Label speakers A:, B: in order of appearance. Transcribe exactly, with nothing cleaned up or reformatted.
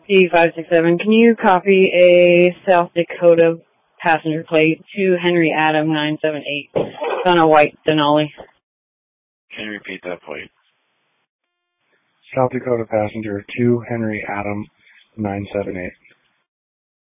A: D five six seven, can you copy a South Dakota passenger plate to Henry Adam nine seven eight? It's on a white Denali.
B: Can you repeat that plate?
C: South Dakota passenger to Henry Adam nine seven eight.